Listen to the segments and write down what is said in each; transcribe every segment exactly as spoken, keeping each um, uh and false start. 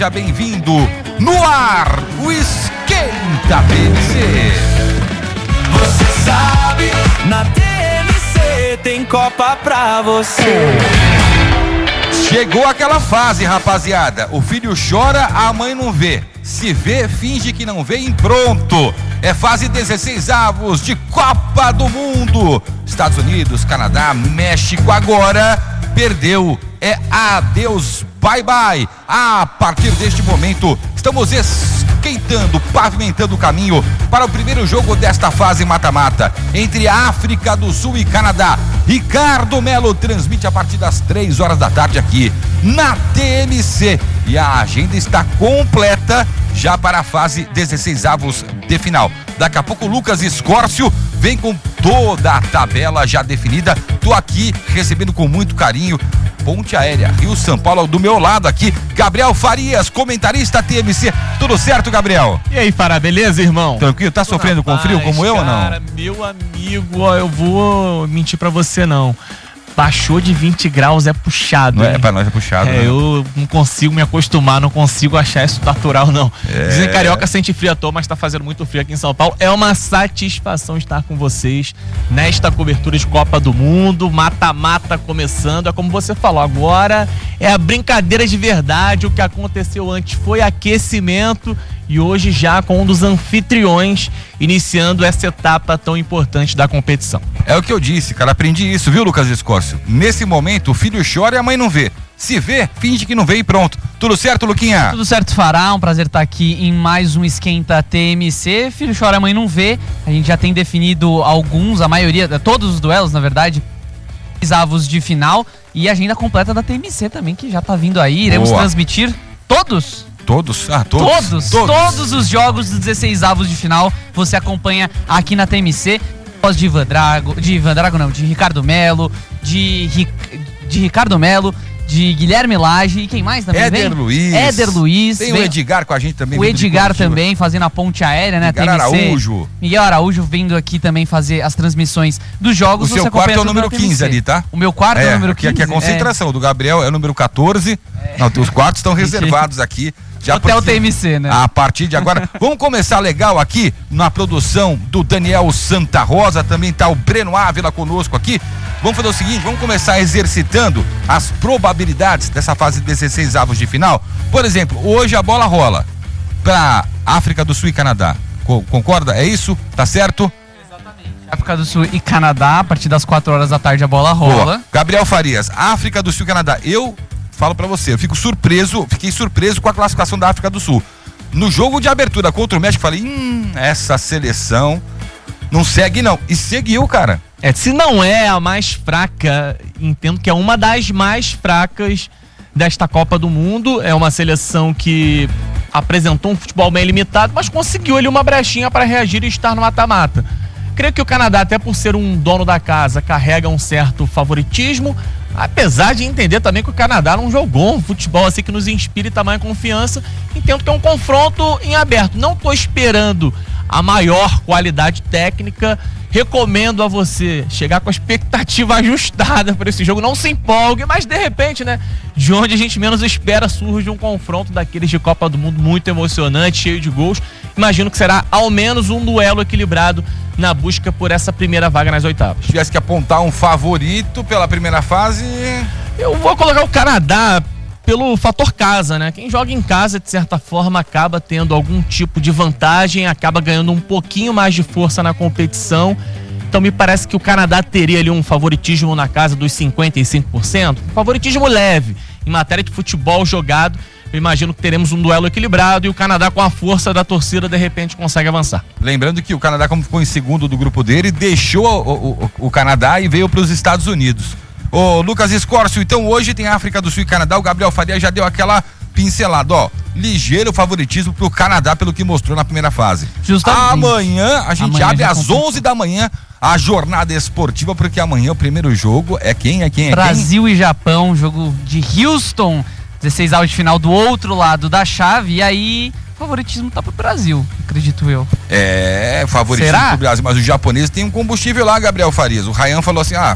Seja bem-vindo no ar, o Esquenta T M C. Você sabe, na T M C tem Copa pra você. Chegou aquela fase, rapaziada. O filho chora, a mãe não vê. Se vê, finge que não vê e pronto. É fase dezesseis avos de Copa do Mundo. Estados Unidos, Canadá, México agora perdeu. É adeus, bye bye. A partir deste momento, estamos esquentando, pavimentando o caminho para o primeiro jogo desta fase mata-mata entre a África do Sul e Canadá. Ricardo Melo transmite a partir das três horas da tarde aqui na T M C. E a agenda está completa já para a fase dezesseis avos de final. Daqui a pouco o Lucas Escórcio vem com toda a tabela já definida. Tô aqui recebendo com muito carinho Ponte Aérea Rio São Paulo, do meu lado aqui, Gabriel Farias, comentarista T M C. Tudo certo, Gabriel? E aí, Fará, beleza, irmão? Tranquilo? Tá sofrendo com frio como eu ou não? Cara, meu amigo, ó, eu vou mentir pra você não. Baixou de vinte graus, é puxado. Não é, pra nós é puxado. É, né? eu não consigo me acostumar, não consigo achar isso natural, não. É... Dizem que carioca sente frio à toa, mas tá fazendo muito frio aqui em São Paulo. É uma satisfação estar com vocês nesta cobertura de Copa do Mundo, mata-mata começando. É como você falou, agora é a brincadeira de verdade. O que aconteceu antes foi aquecimento. E hoje já com um dos anfitriões iniciando essa etapa tão importante da competição. É o que eu disse, cara, aprendi isso, viu, Lucas Escórcio? Nesse momento o filho chora e a mãe não vê. Se vê, finge que não vê e pronto. Tudo certo, Luquinha? Tudo certo, Fará. Um prazer estar aqui em mais um Esquenta T M C. Filho chora, a mãe não vê. A gente já tem definido alguns, a maioria, todos os duelos, na verdade, avos de final e a agenda completa da T M C também, que já tá vindo aí. Iremos Boa. transmitir todos. Todos? Ah, todos. Todos, todos, todos os jogos dos dezesseis avos de final você acompanha aqui na T M C. Voz de Ivan Drago, de Ivan Drago não, de Ricardo Melo, de, de Ricardo Melo, de Guilherme Lage e quem mais também Éder vem? Luiz. Éder Luiz. Tem vem, o Edgar com a gente também. O Edgar também fazendo a ponte aérea, né? Miguel T M C. Araújo. Miguel Araújo vindo aqui também fazer as transmissões dos jogos. O seu quarto é o número quinze ali, tá? O meu quarto é, é o número quinze. Aqui, aqui é a concentração. O do Gabriel é o número quatorze. É. Não, os quartos estão reservados aqui. Já até o T M C, né? A partir de agora. Vamos começar legal aqui na produção do Daniel Santa Rosa. Também tá o Breno Ávila conosco aqui. Vamos fazer o seguinte, vamos começar exercitando as probabilidades dessa fase de dezesseis avos de final. Por exemplo, hoje a bola rola pra África do Sul e Canadá. Co- concorda? É isso? Tá certo? Exatamente. África do Sul e Canadá, a partir das quatro horas da tarde a bola rola. Boa. Gabriel Farias, África do Sul e Canadá. Eu falo pra você, eu fico surpreso, fiquei surpreso com a classificação da África do Sul. No jogo de abertura contra o México, falei, hum, essa seleção não segue não. E seguiu, cara. É, se não é a mais fraca, entendo que é uma das mais fracas desta Copa do Mundo. É uma seleção que apresentou um futebol bem limitado, mas conseguiu ali uma brechinha para reagir e estar no mata-mata. Creio que o Canadá, até por ser um dono da casa, carrega um certo favoritismo, apesar de entender também que o Canadá não jogou um futebol assim que nos inspire tamanha confiança. Entendo que é um confronto em aberto. Não estou esperando a maior qualidade técnica. Recomendo a você chegar com a expectativa ajustada para esse jogo. Não se empolgue, mas de repente, né, de onde a gente menos espera, surge um confronto daqueles de Copa do Mundo muito emocionante, cheio de gols. Imagino que será ao menos um duelo equilibrado na busca por essa primeira vaga nas oitavas. Se tivesse que apontar um favorito pela primeira fase... Eu vou colocar o Canadá pelo fator casa, né? Quem joga em casa, de certa forma, acaba tendo algum tipo de vantagem, acaba ganhando um pouquinho mais de força na competição. Então me parece que o Canadá teria ali um favoritismo na casa dos cinquenta e cinco por cento. Um favoritismo leve. Em matéria de futebol jogado, eu imagino que teremos um duelo equilibrado e o Canadá, com a força da torcida, de repente consegue avançar. Lembrando que o Canadá, como ficou em segundo do grupo dele, deixou o, o, o Canadá e veio para os Estados Unidos. Ô, Lucas Escórcio, então hoje tem África do Sul e Canadá. O Gabriel Faria já deu aquela pincelada, ó. Ligeiro favoritismo pro Canadá pelo que mostrou na primeira fase. Justamente. Amanhã a gente Amanhã abre já às complica. onze da manhã a jornada esportiva, porque amanhã o primeiro jogo é quem? É quem? É Brasil quem? E Japão, jogo de Houston, dezesseis avos de final do outro lado da chave. E aí, o favoritismo tá pro Brasil, acredito eu. É, favoritismo Será? pro Brasil, mas os japoneses têm um combustível lá, Gabriel Farias. O Ryan falou assim, ah,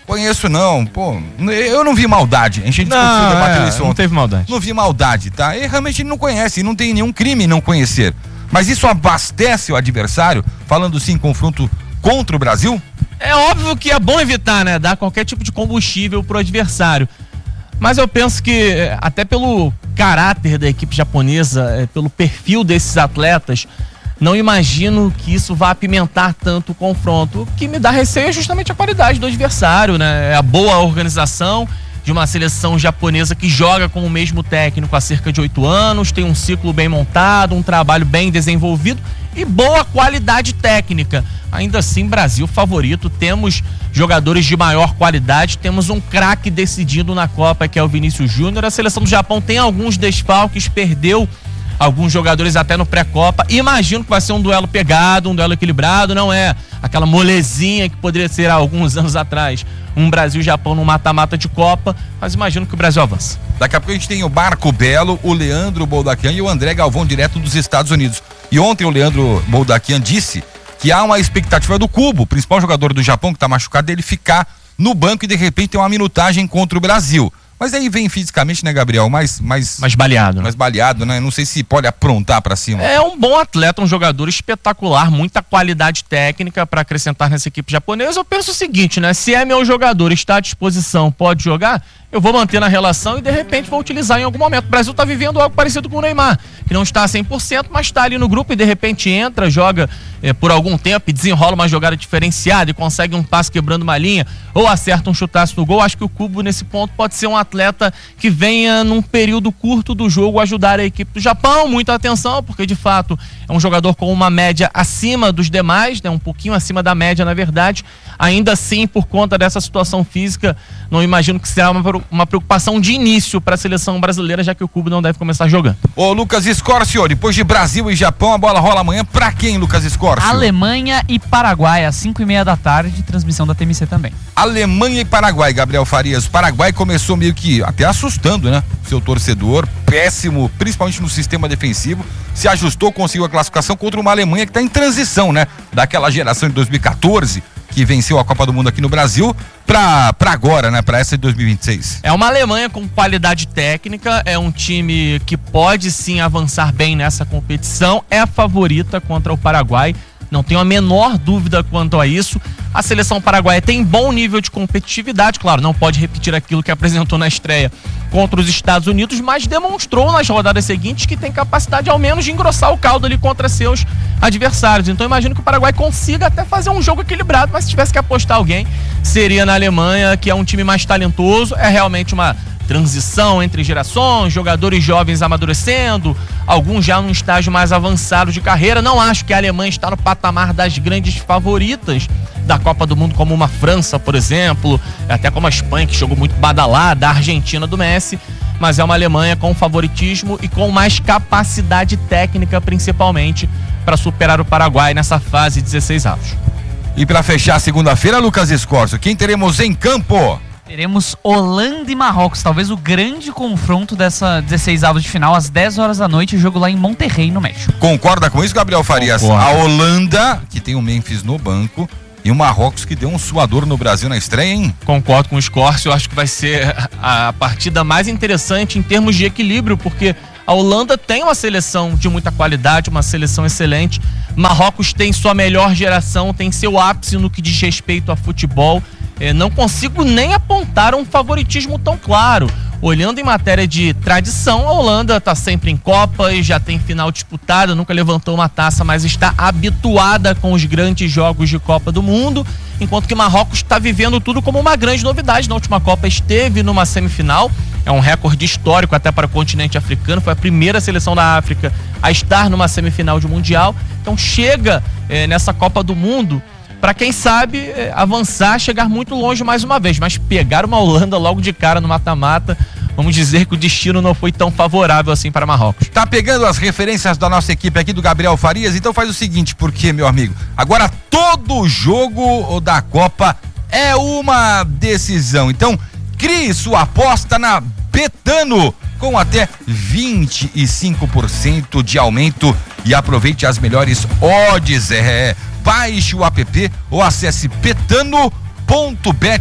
Conheço não, pô, eu não vi maldade, a gente discutiu, debateu isso ontem. Não teve maldade. Não vi maldade, tá? E realmente ele não conhece, não tem nenhum crime em não conhecer. Mas isso abastece o adversário, falando sim em confronto contra o Brasil? É óbvio que é bom evitar, né? Dar qualquer tipo de combustível pro adversário. Mas eu penso que, até pelo caráter da equipe japonesa, pelo perfil desses atletas, não imagino que isso vá apimentar tanto o confronto. O que me dá receio é justamente a qualidade do adversário, né? É a boa organização de uma seleção japonesa que joga com o mesmo técnico há cerca de oito anos, tem um ciclo bem montado, um trabalho bem desenvolvido e boa qualidade técnica. Ainda assim, Brasil favorito, temos jogadores de maior qualidade, temos um craque decidido na Copa, que é o Vinícius Júnior. A seleção do Japão tem alguns desfalques, perdeu alguns jogadores até no pré-copa. Imagino que vai ser um duelo pegado, um duelo equilibrado, não é aquela molezinha que poderia ser há alguns anos atrás um Brasil e Japão no mata-mata de Copa, mas imagino que o Brasil avança. Daqui a pouco a gente tem o Marco Belo, o Leandro Boldaquian e o André Galvão, direto dos Estados Unidos. E ontem o Leandro Boldaquian disse que há uma expectativa do Kubo, o principal jogador do Japão que está machucado, dele ficar no banco e de repente ter uma minutagem contra o Brasil. Mas aí vem fisicamente, né, Gabriel? Mais, mais, mais baleado. Mais baleado, né? Não sei se pode aprontar pra cima. É um bom atleta, um jogador espetacular, muita qualidade técnica para acrescentar nessa equipe japonesa. Eu penso o seguinte, né? Se é meu jogador, está à disposição, pode jogar, eu vou manter na relação e de repente vou utilizar em algum momento. O Brasil tá vivendo algo parecido com o Neymar, que não está a cem por cento, mas está ali no grupo e de repente entra, joga é, por algum tempo e desenrola uma jogada diferenciada e consegue um passe quebrando uma linha ou acerta um chutaço no gol. Acho que o Kubo nesse ponto pode ser um atleta que venha num período curto do jogo ajudar a equipe do Japão. Muita atenção, porque de fato é um jogador com uma média acima dos demais, né? Um pouquinho acima da média, na verdade. Ainda assim, por conta dessa situação física, não imagino que será uma, uma preocupação de início para a seleção brasileira, já que o Kubo não deve começar jogando. Ô Lucas Escorcio, depois de Brasil e Japão, a bola rola amanhã pra quem, Lucas Escorcio? Alemanha e Paraguai, às cinco e meia da tarde, transmissão da T M C também. Alemanha e Paraguai, Gabriel Farias. O Paraguai começou meio que até assustando, né? Seu torcedor, péssimo, principalmente no sistema defensivo, se ajustou, conseguiu a classificação contra uma Alemanha que está em transição, né? Daquela geração de dois mil e quatorze, que venceu a Copa do Mundo aqui no Brasil, pra, pra agora, né? Pra essa de dois mil e vinte e seis. É uma Alemanha com qualidade técnica, é um time que pode sim avançar bem nessa competição, é a favorita contra o Paraguai, não tenho a menor dúvida quanto a isso. A seleção paraguaia tem bom nível de competitividade, claro, não pode repetir aquilo que apresentou na estreia contra os Estados Unidos, mas demonstrou nas rodadas seguintes que tem capacidade ao menos de engrossar o caldo ali contra seus adversários. Então imagino que o Paraguai consiga até fazer um jogo equilibrado, mas se tivesse que apostar alguém, seria na Alemanha, que é um time mais talentoso, é realmente uma transição entre gerações, jogadores jovens amadurecendo, alguns já num estágio mais avançado de carreira. Não acho que a Alemanha está no patamar das grandes favoritas da Copa do Mundo, como uma França, por exemplo, até como a Espanha, que jogou muito badalada, a Argentina do Messi, mas é uma Alemanha com favoritismo e com mais capacidade técnica, principalmente, para superar o Paraguai nessa fase de dezesseis avos. E para fechar segunda-feira, Lucas Escorcio, quem teremos em campo? Teremos Holanda e Marrocos, talvez o grande confronto dessa dezesseis avos de final, às dez horas da noite, jogo lá em Monterrey, no México. Concorda com isso, Gabriel Farias? Concordo. A Holanda, que tem o Memphis no banco, e o Marrocos, que deu um suador no Brasil na estreia, hein? Concordo com o Escorcio, eu acho que vai ser a partida mais interessante em termos de equilíbrio, porque a Holanda tem uma seleção de muita qualidade, uma seleção excelente. Marrocos tem sua melhor geração, tem seu ápice no que diz respeito a futebol. É, não consigo nem apontar um favoritismo tão claro. Olhando em matéria de tradição, a Holanda está sempre em Copas, já tem final disputada, nunca levantou uma taça, mas está habituada com os grandes jogos de Copa do Mundo, enquanto que Marrocos está vivendo tudo como uma grande novidade. Na última Copa esteve numa semifinal, é um recorde histórico até para o continente africano, foi a primeira seleção da África a estar numa semifinal de Mundial, então chega é, nessa Copa do Mundo para quem sabe é, avançar, chegar muito longe mais uma vez, mas pegar uma Holanda logo de cara no mata-mata, vamos dizer que o destino não foi tão favorável assim para Marrocos. Tá pegando as referências da nossa equipe aqui do Gabriel Farias? Então faz o seguinte, porque, meu amigo, agora todo jogo da Copa é uma decisão. Então, crie sua aposta na Betano com até vinte e cinco por cento de aumento e aproveite as melhores odds. É, baixe o app ou acesse betano ponto bet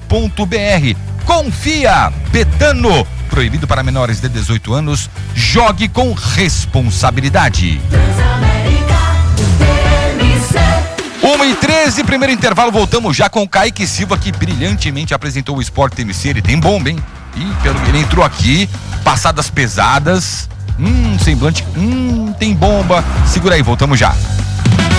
ponto b r. Confia, Betano. Proibido para menores de dezoito anos. Jogue com responsabilidade. uma e treze, primeiro intervalo, voltamos já com o Kaique Silva, que brilhantemente apresentou o Sport M C. Ele tem bomba, hein? Ih, pelo que ele entrou aqui, passadas pesadas. Hum, semblante. Hum, tem bomba. Segura aí, voltamos já.